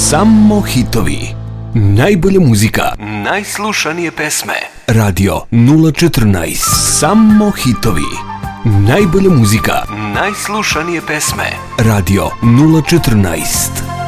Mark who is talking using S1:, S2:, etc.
S1: Samo hitovi. Najbolja muzika. Najslušanije pesme. Radio 014. Samo hitovi. Najbolja muzika. Najslušanije pesme. Radio 014.